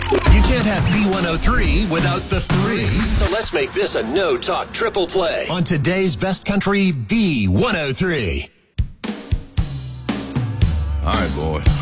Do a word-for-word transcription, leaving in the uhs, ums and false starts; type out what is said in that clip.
You can't have B one oh three without the three. So let's make this a no-talk triple play on today's best country B one oh three. All right, boy.